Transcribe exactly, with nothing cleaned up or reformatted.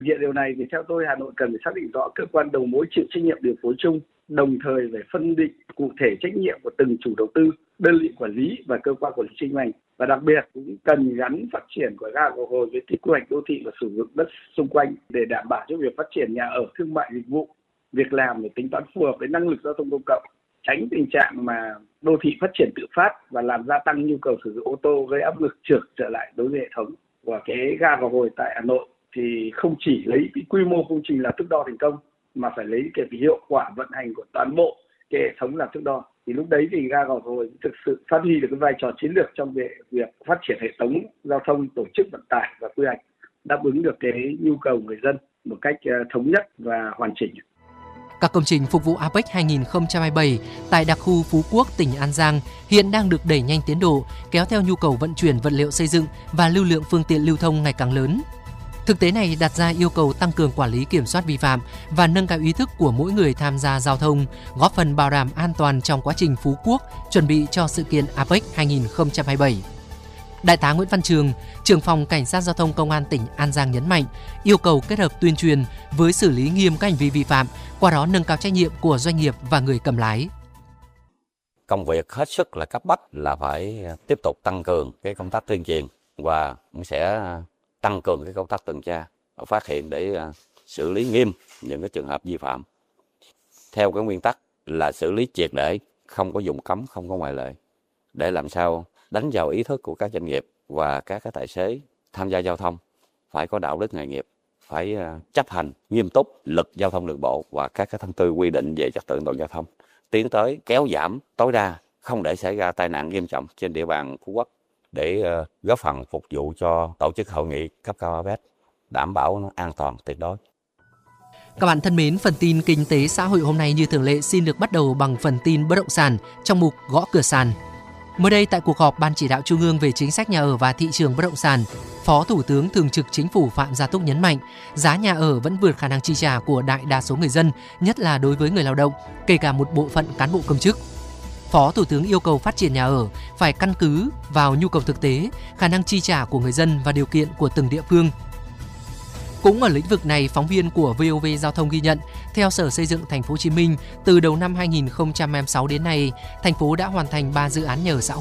Hiện điều này thì theo tôi Hà Nội cần phải xác định rõ cơ quan đầu mối chịu trách nhiệm điều phối chung, đồng thời phải phân định cụ thể trách nhiệm của từng chủ đầu tư, đơn vị quản lý và cơ quan quản lý chuyên ngành, và đặc biệt cũng cần gắn phát triển của ga Cầu Hồi với quy hoạch đô thị và sử dụng đất xung quanh để đảm bảo cho việc phát triển nhà ở, thương mại, dịch vụ, việc làm để tính toán phù hợp với năng lực giao thông công cộng, tránh tình trạng mà đô thị phát triển tự phát và làm gia tăng nhu cầu sử dụng ô tô, gây áp lực trượt trở lại đối với hệ thống. Và cái ga Cầu Hồi tại Hà Nội thì không chỉ lấy cái quy mô công trình là thước đo thành công, mà phải lấy cái hiệu quả vận hành của toàn bộ cái hệ thống là thước đo. Thì lúc đấy thì ga Cầu Hồi thực sự phát huy được cái vai trò chiến lược trong việc, việc phát triển hệ thống giao thông, tổ chức vận tải và quy hoạch, đáp ứng được cái nhu cầu người dân một cách thống nhất và hoàn chỉnh. Các công trình phục vụ a pếch hai không hai bảy tại đặc khu Phú Quốc, tỉnh An Giang hiện đang được đẩy nhanh tiến độ, kéo theo nhu cầu vận chuyển vật liệu xây dựng và lưu lượng phương tiện lưu thông ngày càng lớn. Thực tế này đặt ra yêu cầu tăng cường quản lý kiểm soát vi phạm và nâng cao ý thức của mỗi người tham gia giao thông, góp phần bảo đảm an toàn trong quá trình Phú Quốc chuẩn bị cho sự kiện a pếch hai không hai bảy. Đại tá Nguyễn Văn Trường, trưởng phòng Cảnh sát Giao thông Công an tỉnh An Giang nhấn mạnh, yêu cầu kết hợp tuyên truyền với xử lý nghiêm các hành vi vi phạm, qua đó nâng cao trách nhiệm của doanh nghiệp và người cầm lái. Công việc hết sức là cấp bách là phải tiếp tục tăng cường cái công tác tuyên truyền và cũng sẽ tăng cường cái công tác tuần tra, phát hiện để xử lý nghiêm những cái trường hợp vi phạm. Theo cái nguyên tắc là xử lý triệt để, không có vùng cấm, không có ngoại lệ, để làm sao đánh vào ý thức của các doanh nghiệp và các cái tài xế tham gia giao thông phải có đạo đức nghề nghiệp, phải chấp hành nghiêm túc luật giao thông đường bộ và các cái thông tư quy định về trật tự an toàn giao thông, tiến tới kéo giảm tối đa, không để xảy ra tai nạn nghiêm trọng trên địa bàn Phú Quốc, để góp phần phục vụ cho tổ chức hội nghị cấp cao a pếch, đảm bảo nó an toàn tuyệt đối. Các bạn thân mến, phần tin kinh tế xã hội hôm nay như thường lệ xin được bắt đầu bằng phần tin bất động sản trong mục Gõ cửa sàn. Mới đây tại cuộc họp Ban Chỉ đạo Trung ương về chính sách nhà ở và thị trường bất động sản, Phó Thủ tướng Thường trực Chính phủ Phạm Gia Túc nhấn mạnh, giá nhà ở vẫn vượt khả năng chi trả của đại đa số người dân, nhất là đối với người lao động, kể cả một bộ phận cán bộ công chức. Phó Thủ tướng yêu cầu phát triển nhà ở phải căn cứ vào nhu cầu thực tế, khả năng chi trả của người dân và điều kiện của từng địa phương. Cũng ở lĩnh vực này, phóng viên của vê o vê Giao thông ghi nhận, theo Sở Xây dựng Thành phố Hồ Chí Minh, từ đầu năm hai không hai sáu đến nay, thành phố đã hoàn thành ba dự án nhà ở xã hội